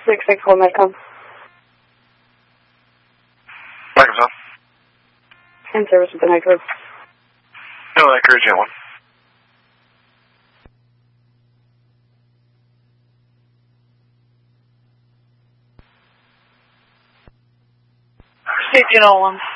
661 Medcom. Medcom's on. And service with the night code. No, I encourage you one. Safety 101.